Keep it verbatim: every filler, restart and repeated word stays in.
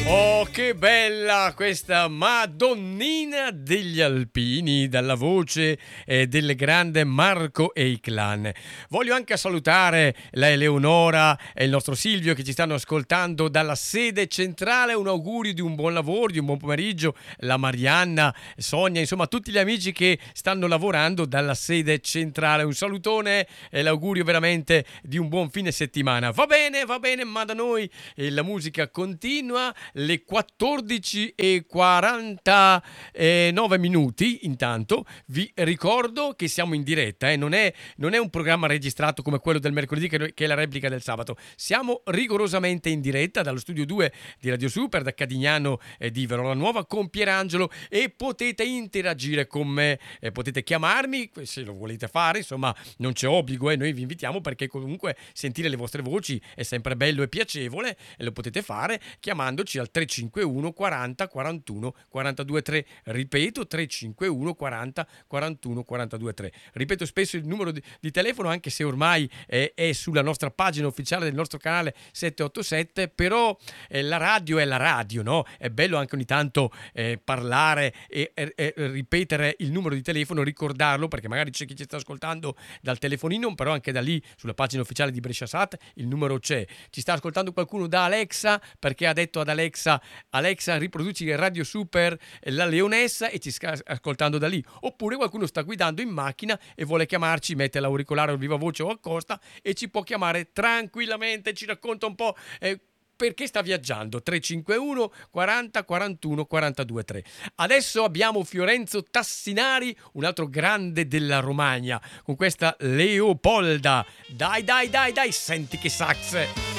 Oh, che bella questa Madonnina degli Alpini, dalla voce eh, del grande Marco Eiclan. Voglio anche salutare la Eleonora e il nostro Silvio che ci stanno ascoltando dalla sede centrale. Un augurio di un buon lavoro, di un buon pomeriggio. La Marianna, Sonia, insomma tutti gli amici che stanno lavorando dalla sede centrale. Un salutone e l'augurio veramente di un buon fine settimana. Va bene, va bene, ma da noi eh, la musica continua. Le quattordici e quarantanove minuti. Intanto vi ricordo che siamo in diretta, eh? non, è, non è un programma registrato come quello del mercoledì che, che è la replica del sabato. Siamo rigorosamente in diretta dallo studio due di Radio Super, da Cadignano e di Verona Nuova con Pierangelo, e potete interagire con me, eh, potete chiamarmi se lo volete fare, insomma non c'è obbligo e eh? Noi vi invitiamo, perché comunque sentire le vostre voci è sempre bello e piacevole, e lo potete fare chiamandoci al tre cinque uno quaranta quarantuno quarantadue tre. Ripeto, tre cinque uno quaranta quarantuno quarantadue tre. Ripeto spesso il numero di, di telefono, anche se ormai è, è sulla nostra pagina ufficiale del nostro canale settecentoottantasette, però eh, la radio è la radio, no? È bello anche ogni tanto eh, parlare e, e, e ripetere il numero di telefono, ricordarlo, perché magari c'è chi ci sta ascoltando dal telefonino, però anche da lì sulla pagina ufficiale di Brescia Sat il numero c'è. Ci sta ascoltando qualcuno da Alexa, perché ha detto ad Alexa Alexa riproduci Radio Super la Leonessa, e ci sta ascoltando da lì. Oppure qualcuno sta guidando in macchina e vuole chiamarci, mette l'auricolare o viva voce o accosta e ci può chiamare tranquillamente, ci racconta un po' eh, perché sta viaggiando. Tre cinque uno quaranta quarantuno quarantadue tre. Adesso abbiamo Fiorenzo Tassinari, un altro grande della Romagna, con questa Leopolda. Dai dai dai dai, senti che sax.